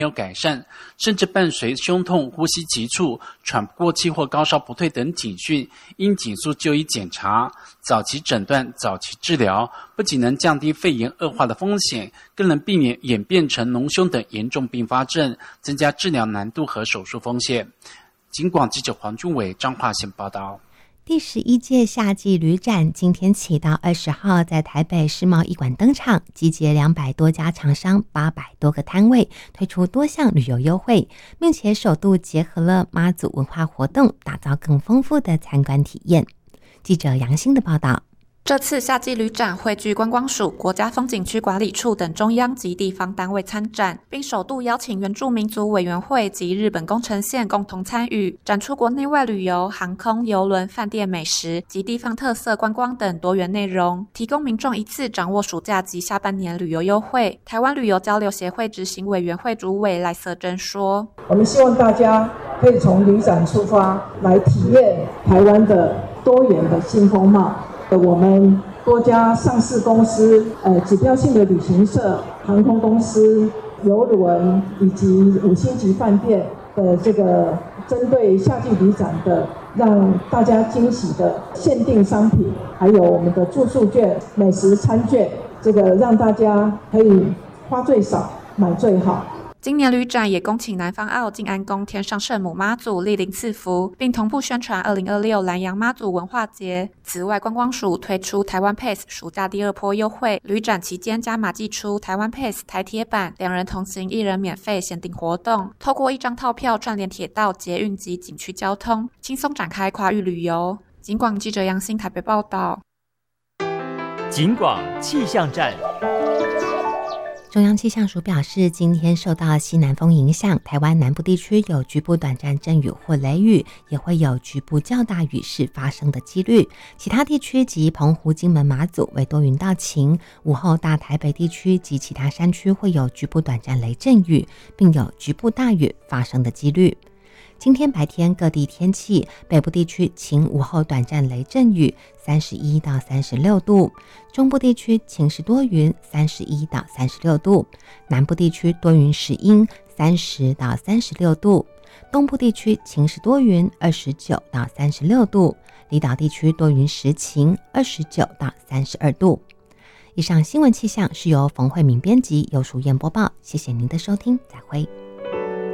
没有改善，甚至伴随胸痛、呼吸急促、喘不过气或高烧不退等警讯，应紧速就医检查，早期诊断、早期治疗，不仅能降低肺炎恶化的风险，更能避免演变成脓胸等严重并发症，增加治疗难度和手术风险。警广记者黄俊伟彰化县报道。 第11届夏季旅展今天起到20号在台北世贸一馆登场，集结200多家厂商、800多个摊位，推出多项旅游优惠，并且首度结合了妈祖文化活动，打造更丰富的参观体验。记者杨欣的报道。 这次夏季旅展汇聚观光署、国家风景区管理处等中央及地方单位参展，并首度邀请原住民族委员会及日本宫城县共同参与，展出国内外旅游、航空、邮轮、饭店、美食及地方特色观光等多元内容，提供民众一次掌握暑假及下半年旅游优惠。台湾旅游交流协会执行委员会主委赖瑟珍说：“ 我们希望大家可以从旅展出发，来体验台湾的多元的新风貌。我们多家上市公司、指标性的旅行社、航空公司、邮轮以及5星级饭店的这个针对夏季旅展的让大家惊喜的限定商品，还有我们的住宿券、美食餐券，这个让大家可以花最少，买最好。” 今年旅展也恭请南方澳静安宫天上圣母妈祖莅临赐福，并同步宣传2026南洋妈祖文化节。此外，观光署推出台湾 Pass 暑假第2波优惠，旅展期间加码祭出台湾 Pass 台铁版，2人同行1人免费限定活动，透过1张套票串联铁道、捷运及景区交通，轻松展开跨域旅游。警广记者杨欣台北报道。 警广气象站。 中央气象署表示，今天受到西南风影响，台湾南部地区有局部短暂阵雨或雷雨，也会有局部较大雨势发生的几率。其他地区及澎湖、金门、马祖为多云到晴，午后大台北地区及其他山区会有局部短暂雷阵雨，并有局部大雨发生的几率。今天白天各地天气，北部地区晴，午后短暂雷阵雨，31到36度；中部地区晴时多云，31到36度；南部地区多云时阴，30到36度；东部地区晴时多云，29到36度；离岛地区多云时晴，29到32度。以上新闻气象是由冯慧敏编辑，由淑燕播报，谢谢您的收听，再会。